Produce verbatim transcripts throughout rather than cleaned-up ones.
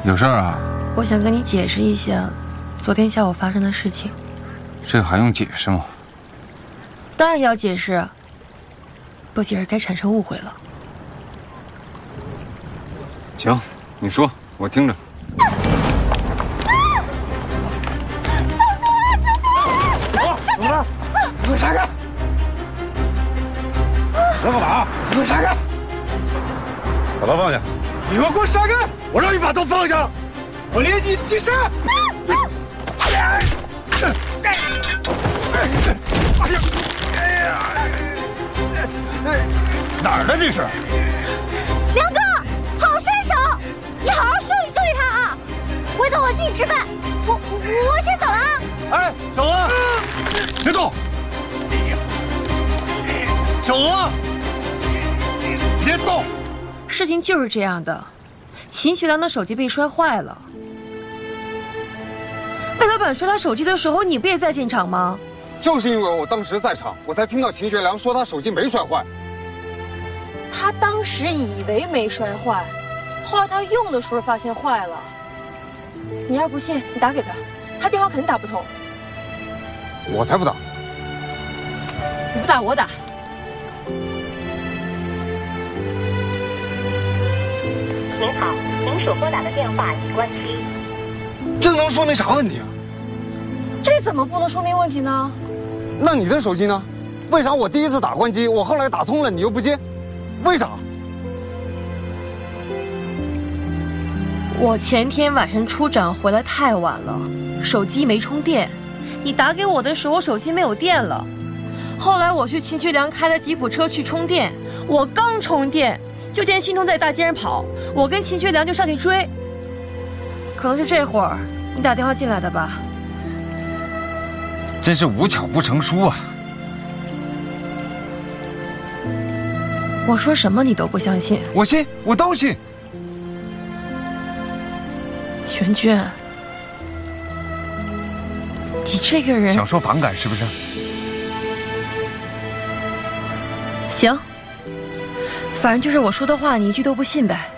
有事儿啊？ 我想跟你解释一下昨天下午发生的事情。 这还用解释吗？ 当然要解释，不解释该产生误会了。 行，你说，我听着。 怎么了？你给我闪开！要干嘛？你给我闪开！把刀放下！你给我闪开！我让你把刀放下！我连你起身！哎呀！哪儿呢？这是？ 梁哥，好身手！你好好修理修理他啊！回头我请你吃饭。我我先走了啊！ 哎，小娥，别动！小娥，别动！ 事情就是这样的，秦学良的手机被摔坏了。魏老板摔他手机的时候，你不也在现场吗？ 就是因为我当时在场，我才听到秦学良说他手机没摔坏。 他当时以为没摔坏，后来他用的时候发现坏了。你要不信，你打给他，他电话肯定打不通。 我才不打！ 你不打我打。 您好，您所拨打的电话已关机。 这能说明啥问题啊？ 这怎么不能说明问题呢？ 那你的手机呢？为啥我第一次打关机，我后来打通了你又不接？为啥？ 我前天晚上出长回来太晚了，手机没充电。你打给我的时候，手机没有电了。后来我去秦学良开了吉普车去充电，我刚充电，就见新通在大街上跑，我跟秦学良就上去追。可能是这会儿你打电话进来的吧？ 真是无巧不成书啊！ 我说什么你都不相信。 我信，我都信。 玄娟，你这个人想说反感是不是？ 行，反正就是我说的话，你一句都不信呗。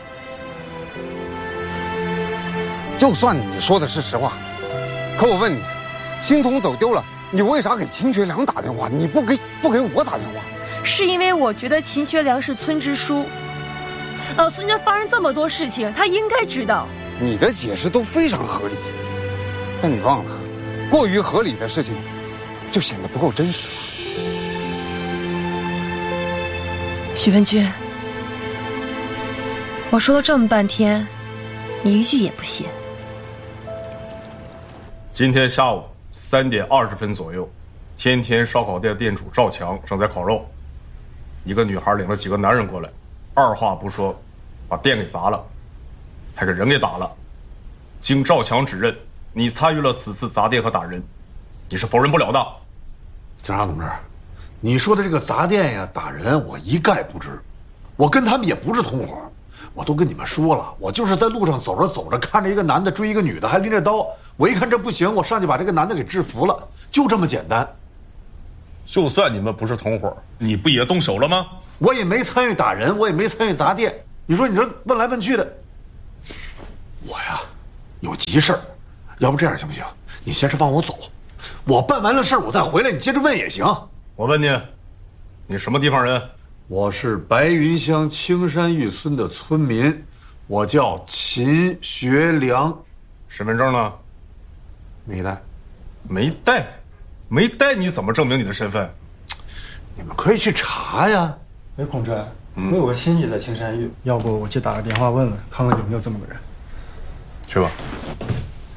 就算你说的是实话，可我问你，星童走丢了，你为啥给秦学良打电话？你不给不给我打电话？ 是因为我觉得秦学良是村支书，老孙家发生这么多事情，他应该知道。 你的解释都非常合理，但你忘了，过于合理的事情，就显得不够真实了。 许文君，我说了这么半天，你一句也不信。 今天下午三点二十分左右，天天烧烤店店主赵强正在烤肉，一个女孩领了几个男人过来，二话不说，把店给砸了，还给人给打了。经赵强指认，你参与了此次砸店和打人，你是否认不了的。 警察同志，你说的这个砸店呀、打人，我一概不知，我跟他们也不是同伙。我都跟你们说了，我就是在路上走着走着，看着一个男的追一个女的，还拎着刀，我一看这不行，我上去把这个男的给制服了，就这么简单。 就算你们不是同伙，你不也动手了吗？ 我也没参与打人，我也没参与砸店。你说你这问来问去的，我呀有急事儿，要不这样行不行？你先是放我走，我办完了事儿我再回来，你接着问也行。 我问你，你什么地方人？ 我是白云乡青山峪村的村民，我叫秦学良。 身份证呢？ 没带。 没带？没带你怎么证明你的身份？ 你们可以去查呀。 哎，孔真，我有个亲戚在青山峪，要不我去打个电话问问，看看有没有这么个人。 去吧。